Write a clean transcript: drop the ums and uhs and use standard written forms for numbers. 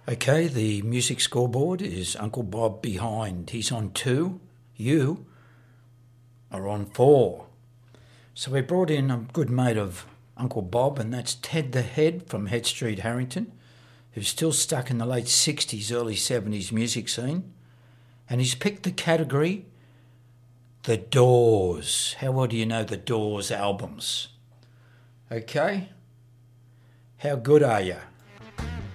Okay, the music scoreboard is Uncle Bob behind. He's on 2. You are on 4. So we brought in a good mate of Uncle Bob, and that's Ted the Head from Head Street, Harrington, who's still stuck in the late 60s, early 70s music scene. And he's picked the category The Doors. How well do you know the Doors albums? Okay. How good are you?